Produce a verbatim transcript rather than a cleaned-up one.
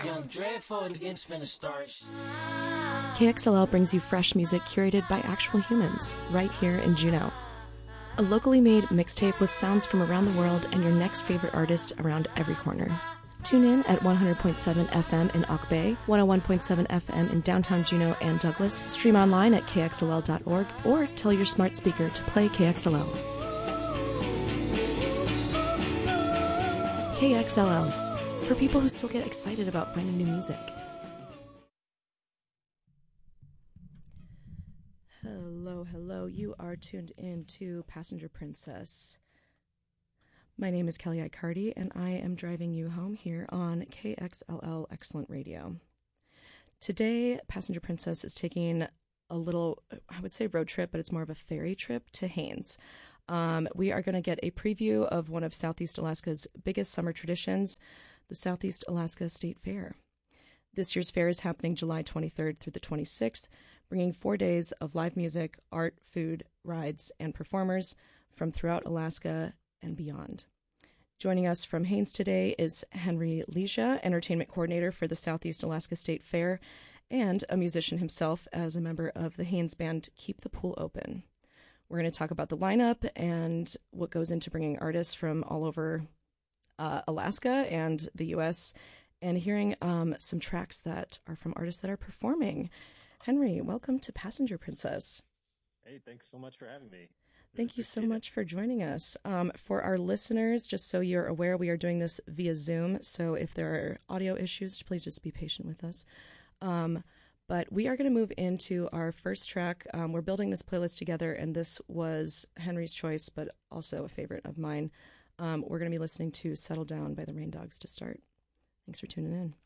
Young Dreadful against finna start. K X L L brings you fresh music curated by actual humans, right here in Juneau. A locally made mixtape with sounds from around the world and your next favorite artist around every corner. Tune in at one hundred point seven F M in Auk Bay, one oh one point seven F M in downtown Juneau and Douglas. Stream online at K X L L dot org or tell your smart speaker to play K X L L. K X L L, for people who still get excited about finding new music. Hello, hello. You are tuned in to Passenger Princess. My name is Kelly Icardi, and I am driving you home here on K X L L Excellent Radio. Today, Passenger Princess is taking a little, I would say road trip, but it's more of a ferry trip to Haines. Um, we are going to get a preview of one of Southeast Alaska's biggest summer traditions, the Southeast Alaska State Fair. This year's fair is happening July twenty-third through the twenty-sixth, bringing four days of live music, art, food, rides, and performers from throughout Alaska and beyond. Joining us from Haines today is Henry Leisha, Entertainment Coordinator for the Southeast Alaska State Fair, and a musician himself as a member of the Haines band Keep the Pool Open. We're going to talk about the lineup and what goes into bringing artists from all over uh, Alaska and the U S and hearing um, some tracks that are from artists that are performing. Henry, welcome to Passenger Princess. Hey, thanks so much for having me. Thank you so much for joining us. Um, for our listeners, just so you're aware, we are doing this via Zoom, so if there are audio issues, please just be patient with us. Um, but we are going to move into our first track. Um, we're building this playlist together, and this was Henry's choice, but also a favorite of mine. Um, we're going to be listening to Settle Down by the Rain Dogs to start. Thanks for tuning in.